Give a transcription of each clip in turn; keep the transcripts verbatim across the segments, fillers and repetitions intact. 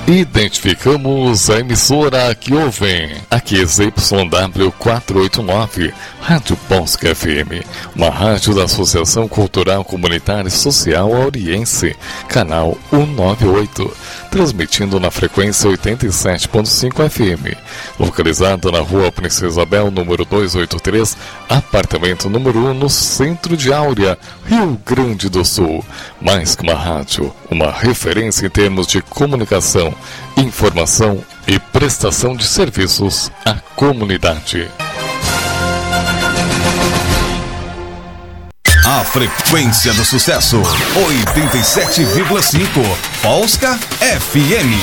Identificamos a emissora que ouvem. Aqui é Z Y W quatrocentos e oitenta e nove, Rádio Bosque F M, uma rádio da Associação Cultural Comunitária e Social Auriense, canal cento e noventa e oito, transmitindo na frequência oitenta e sete ponto cinco F M, localizada na Rua Princesa Isabel, número duzentos e oitenta e três, apartamento número um, no centro de Áurea, Rio Grande do Sul. Mais que uma rádio, uma referência em termos de comunicação, informação e prestação de serviços à comunidade. A frequência do sucesso, oitenta e sete vírgula cinco, Polska F M.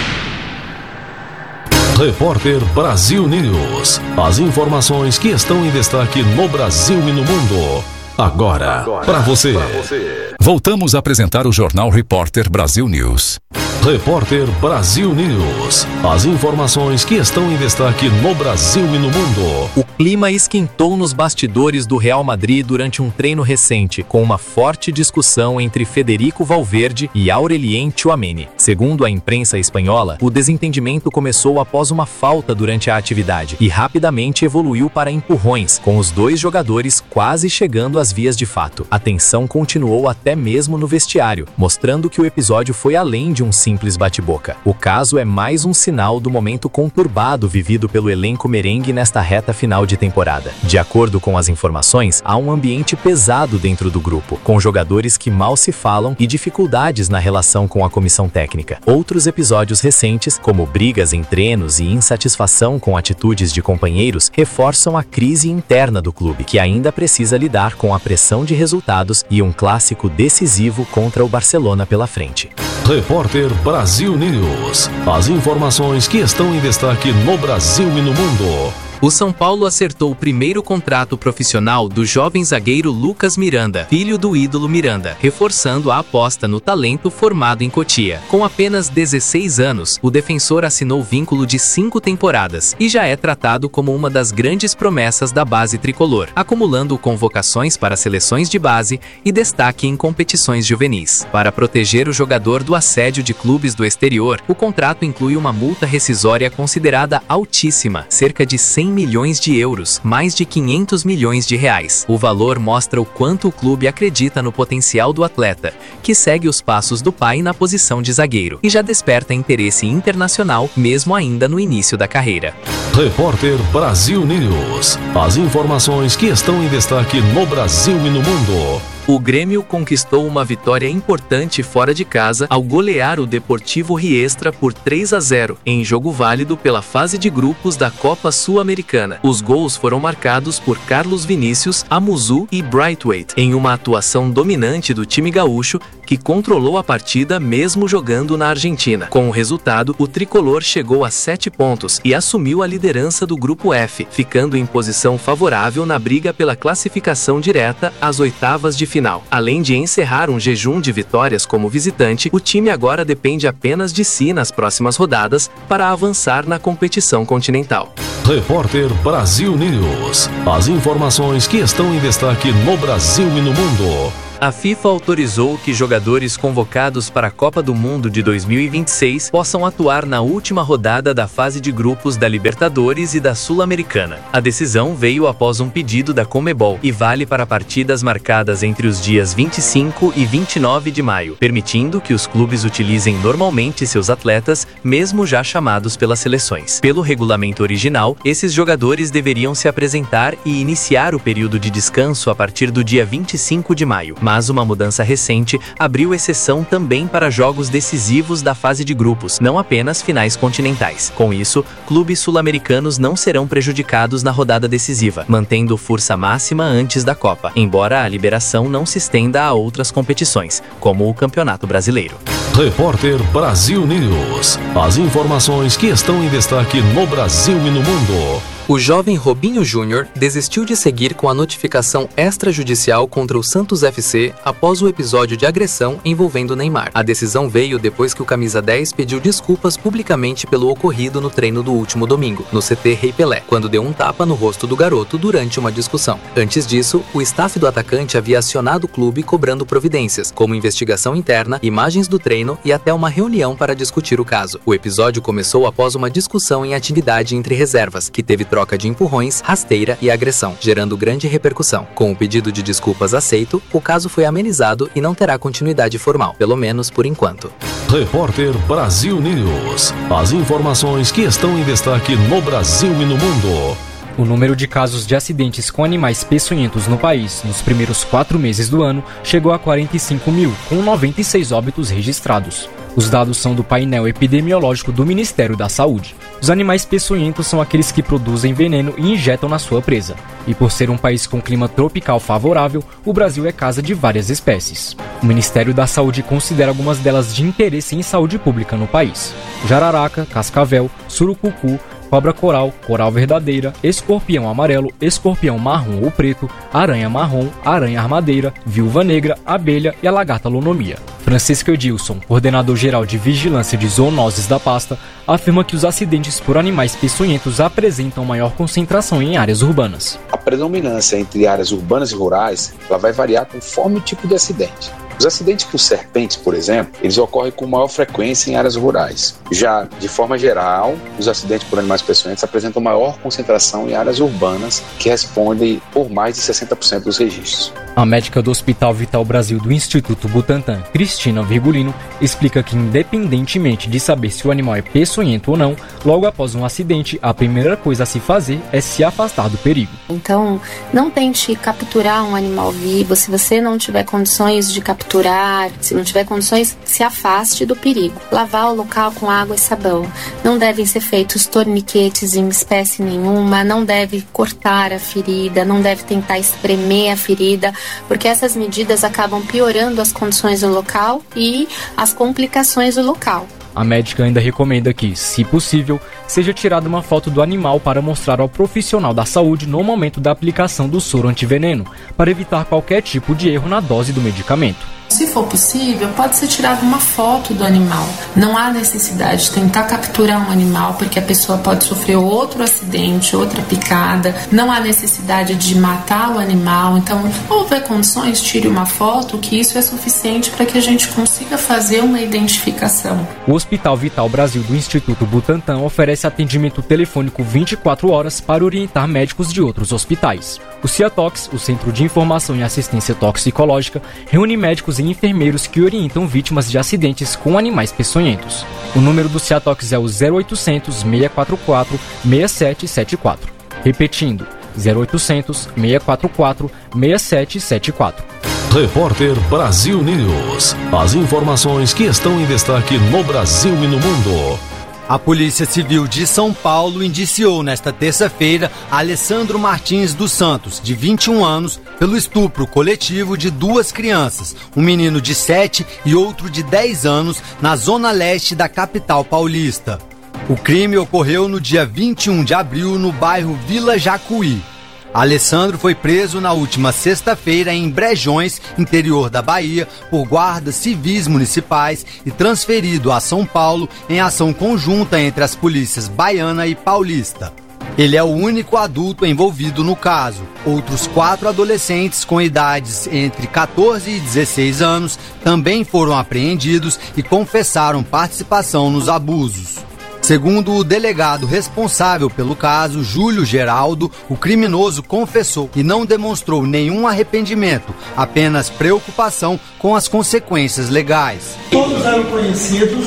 Repórter Brasil News. As informações que estão em destaque no Brasil e no mundo. Agora, Agora para você. você. Voltamos a apresentar o Jornal Repórter Brasil News. Repórter Brasil News. As informações que estão em destaque no Brasil e no mundo. O clima esquentou nos bastidores do Real Madrid durante um treino recente, com uma forte discussão entre Federico Valverde e Aurelien Tchouaméni. Segundo a imprensa espanhola, o desentendimento começou após uma falta durante a atividade e rapidamente evoluiu para empurrões, com os dois jogadores quase chegando às vias de fato. A tensão continuou até mesmo no vestiário, mostrando que o episódio foi além de um simples bate-boca. O caso é mais um sinal do momento conturbado vivido pelo elenco merengue nesta reta final de temporada. De acordo com as informações, há um ambiente pesado dentro do grupo, com jogadores que mal se falam e dificuldades na relação com a comissão técnica. Outros episódios recentes, como brigas em treinos e insatisfação com atitudes de companheiros, reforçam a crise interna do clube, que ainda precisa lidar com a pressão de resultados e um clássico decisivo contra o Barcelona pela frente. Repórter Brasil News. As informações que estão em destaque no Brasil e no mundo. O São Paulo acertou o primeiro contrato profissional do jovem zagueiro Lucas Miranda, filho do ídolo Miranda, reforçando a aposta no talento formado em Cotia. Com apenas dezesseis anos, o defensor assinou vínculo de cinco temporadas e já é tratado como uma das grandes promessas da base tricolor, acumulando convocações para seleções de base e destaque em competições juvenis. Para proteger o jogador do assédio de clubes do exterior, o contrato inclui uma multa rescisória considerada altíssima, cerca de cem milhões de euros, mais de quinhentos milhões de reais. O valor mostra o quanto o clube acredita no potencial do atleta, que segue os passos do pai na posição de zagueiro, e já desperta interesse internacional, mesmo ainda no início da carreira. Repórter Brasil News. As informações que estão em destaque no Brasil e no mundo. O Grêmio conquistou uma vitória importante fora de casa ao golear o Deportivo Riestra por três a zero, em jogo válido pela fase de grupos da Copa Sul-Americana. Os gols foram marcados por Carlos Vinícius, Amuzu e Braithwaite, em uma atuação dominante do time gaúcho, que controlou a partida mesmo jogando na Argentina. Com o resultado, o tricolor chegou a sete pontos e assumiu a liderança do Grupo F, ficando em posição favorável na briga pela classificação direta às oitavas de final. Final. Além de encerrar um jejum de vitórias como visitante, o time agora depende apenas de si nas próximas rodadas para avançar na competição continental. Repórter Brasil News. As informações que estão em destaque no Brasil e no mundo. A FIFA autorizou que jogadores convocados para a Copa do Mundo de dois mil e vinte e seis possam atuar na última rodada da fase de grupos da Libertadores e da Sul-Americana. A decisão veio após um pedido da Conmebol e vale para partidas marcadas entre os dias vinte e cinco e vinte e nove de maio, permitindo que os clubes utilizem normalmente seus atletas, mesmo já chamados pelas seleções. Pelo regulamento original, esses jogadores deveriam se apresentar e iniciar o período de descanso a partir do dia vinte e cinco de maio. Mas uma mudança recente abriu exceção também para jogos decisivos da fase de grupos, não apenas finais continentais. Com isso, clubes sul-americanos não serão prejudicados na rodada decisiva, mantendo força máxima antes da Copa, embora a liberação não se estenda a outras competições, como o Campeonato Brasileiro. Repórter Brasil News. As informações que estão em destaque no Brasil e no mundo. O jovem Robinho Júnior desistiu de seguir com a notificação extrajudicial contra o Santos F C após o episódio de agressão envolvendo Neymar. A decisão veio depois que o camisa dez pediu desculpas publicamente pelo ocorrido no treino do último domingo, no C T Rei Pelé, quando deu um tapa no rosto do garoto durante uma discussão. Antes disso, o staff do atacante havia acionado o clube cobrando providências, como investigação interna, imagens do treino e até uma reunião para discutir o caso. O episódio começou após uma discussão em atividade entre reservas, que teve troca de empurrões, rasteira e agressão, gerando grande repercussão. Com o pedido de desculpas aceito, o caso foi amenizado e não terá continuidade formal, pelo menos por enquanto. Repórter Brasil News. As informações que estão em destaque no Brasil e no mundo. O número de casos de acidentes com animais peçonhentos no país nos primeiros quatro meses do ano chegou a quarenta e cinco mil, com noventa e seis óbitos registrados. Os dados são do painel epidemiológico do Ministério da Saúde. Os animais peçonhentos são aqueles que produzem veneno e injetam na sua presa. E por ser um país com clima tropical favorável, o Brasil é casa de várias espécies. O Ministério da Saúde considera algumas delas de interesse em saúde pública no país: jararaca, cascavel, surucucu, cobra coral, coral verdadeira, escorpião amarelo, escorpião marrom ou preto, aranha marrom, aranha armadeira, viúva negra, abelha e a lagarta lonomia. Francisco Edilson, coordenador-geral de vigilância de zoonoses da pasta, afirma que os acidentes por animais peçonhentos apresentam maior concentração em áreas urbanas. A predominância entre áreas urbanas e rurais ela vai variar conforme o tipo de acidente. Os acidentes por serpentes, por exemplo, eles ocorrem com maior frequência em áreas rurais. Já, de forma geral, os acidentes por animais peçonhentos apresentam maior concentração em áreas urbanas, que respondem por mais de sessenta por cento dos registros. A médica do Hospital Vital Brasil do Instituto Butantan, Cristina Virgulino, explica que, independentemente de saber se o animal é peçonhento ou não, logo após um acidente, a primeira coisa a se fazer é se afastar do perigo. Então, não tente capturar um animal vivo. Se você não tiver condições de capturar, se não tiver condições, se afaste do perigo. Lavar o local com água e sabão. Não devem ser feitos torniquetes em espécie nenhuma, não deve cortar a ferida, não deve tentar espremer a ferida, porque essas medidas acabam piorando as condições do local e as complicações do local. A médica ainda recomenda que, se possível, seja tirada uma foto do animal para mostrar ao profissional da saúde no momento da aplicação do soro antiveneno, para evitar qualquer tipo de erro na dose do medicamento. Se for possível, pode ser tirada uma foto do animal. Não há necessidade de tentar capturar um animal, porque a pessoa pode sofrer outro acidente, outra picada. Não há necessidade de matar o animal. Então, se houver condições, tire uma foto, que isso é suficiente para que a gente consiga fazer uma identificação. O Hospital Vital Brasil do Instituto Butantan oferece atendimento telefônico vinte e quatro horas para orientar médicos de outros hospitais. O CIATOX, o Centro de Informação e Assistência Toxicológica, reúne médicos e enfermeiros que orientam vítimas de acidentes com animais peçonhentos. O número do CIATOX é o zero oitocentos, seiscentos e quarenta e quatro, sessenta e sete setenta e quatro. Repetindo, zero oitocentos, seiscentos e quarenta e quatro, sessenta e sete setenta e quatro. Repórter Brasil News. As informações que estão em destaque no Brasil e no mundo. A Polícia Civil de São Paulo indiciou nesta terça-feira Alessandro Martins dos Santos, de vinte e um anos, pelo estupro coletivo de duas crianças, um menino de sete e outro de dez anos, na zona leste da capital paulista. O crime ocorreu no dia vinte e um de abril no bairro Vila Jacuí. Alessandro foi preso na última sexta-feira em Brejões, interior da Bahia, por guardas civis municipais e transferido a São Paulo em ação conjunta entre as polícias baiana e paulista. Ele é o único adulto envolvido no caso. Outros quatro adolescentes com idades entre quatorze e dezesseis anos também foram apreendidos e confessaram participação nos abusos. Segundo o delegado responsável pelo caso, Júlio Geraldo, o criminoso confessou e não demonstrou nenhum arrependimento, apenas preocupação com as consequências legais. Todos eram conhecidos,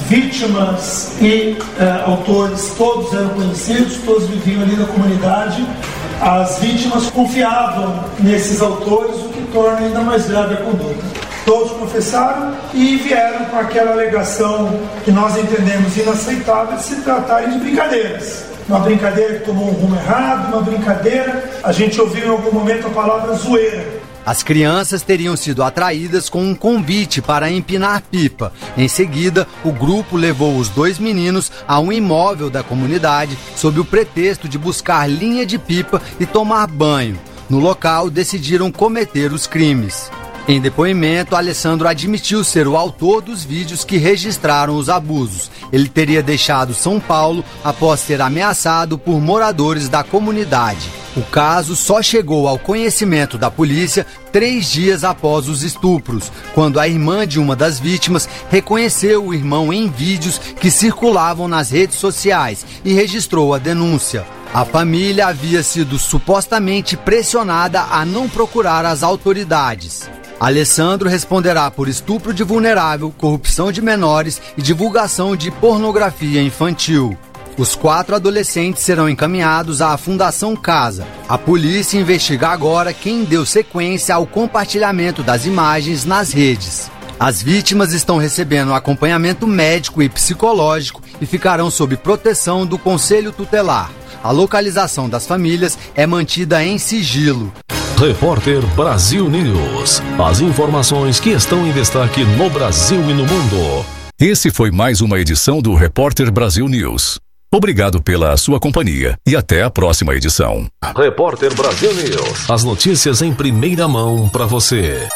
vítimas e uh, autores, todos eram conhecidos, todos viviam ali na comunidade. As vítimas confiavam nesses autores, o que torna ainda mais grave a conduta. Todos confessaram e vieram com aquela alegação que nós entendemos inaceitável de se tratarem de brincadeiras. Uma brincadeira que tomou um rumo errado, uma brincadeira, a gente ouviu em algum momento a palavra zoeira. As crianças teriam sido atraídas com um convite para empinar pipa. Em seguida, o grupo levou os dois meninos a um imóvel da comunidade sob o pretexto de buscar linha de pipa e tomar banho. No local, decidiram cometer os crimes. Em depoimento, Alessandro admitiu ser o autor dos vídeos que registraram os abusos. Ele teria deixado São Paulo após ser ameaçado por moradores da comunidade. O caso só chegou ao conhecimento da polícia três dias após os estupros, quando a irmã de uma das vítimas reconheceu o irmão em vídeos que circulavam nas redes sociais e registrou a denúncia. A família havia sido supostamente pressionada a não procurar as autoridades. Alessandro responderá por estupro de vulnerável, corrupção de menores e divulgação de pornografia infantil. Os quatro adolescentes serão encaminhados à Fundação Casa. A polícia investiga agora quem deu sequência ao compartilhamento das imagens nas redes. As vítimas estão recebendo acompanhamento médico e psicológico e ficarão sob proteção do Conselho Tutelar. A localização das famílias é mantida em sigilo. Repórter Brasil News. As informações que estão em destaque no Brasil e no mundo. Esse foi mais uma edição do Repórter Brasil News. Obrigado pela sua companhia e até a próxima edição. Repórter Brasil News. As notícias em primeira mão para você.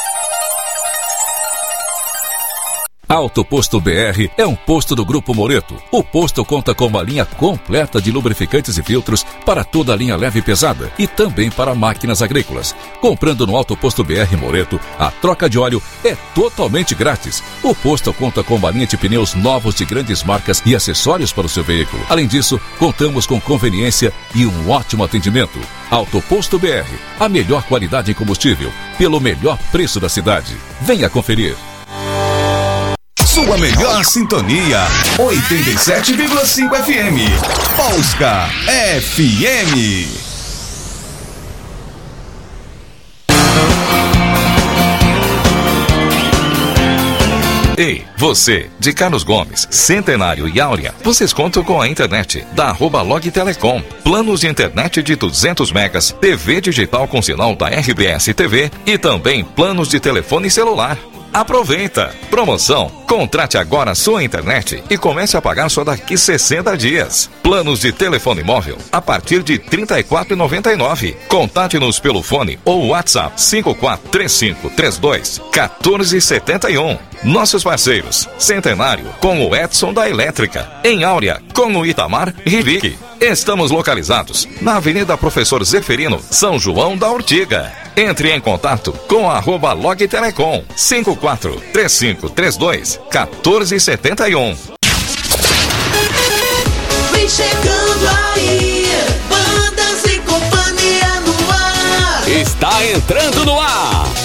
Auto Posto B R é um posto do Grupo Moreto. O posto conta com uma linha completa de lubrificantes e filtros para toda a linha leve e pesada e também para máquinas agrícolas. Comprando no Auto Posto B R Moreto, a troca de óleo é totalmente grátis. O posto conta com uma linha de pneus novos de grandes marcas e acessórios para o seu veículo. Além disso, contamos com conveniência e um ótimo atendimento. Auto Posto B R, a melhor qualidade em combustível, pelo melhor preço da cidade. Venha conferir. Sua melhor sintonia, oitenta e sete vírgula cinco F M. Polska F M. Ei, você, de Carlos Gomes, Centenário e Áurea, vocês contam com a internet da arroba Log Telecom. Planos de internet de duzentos megas, T V digital com sinal da R B S T V e também planos de telefone celular. Aproveita! Promoção! Contrate agora sua internet e comece a pagar só daqui sessenta dias. Planos de telefone móvel a partir de trinta e quatro reais e noventa e nove centavos. Contate-nos pelo fone ou WhatsApp cinco quatro três cinco três dois um quatro sete um. Nossos parceiros: Centenário com o Edson da Elétrica, em Áurea com o Itamar Rivic. Estamos localizados na Avenida Professor Zeferino, São João da Ortiga. Entre em contato com a arroba Log Telecom cinco quatro três cinco três dois um quatro sete um. Vem chegando aí, Bandas e Companhia no ar. Está entrando no ar.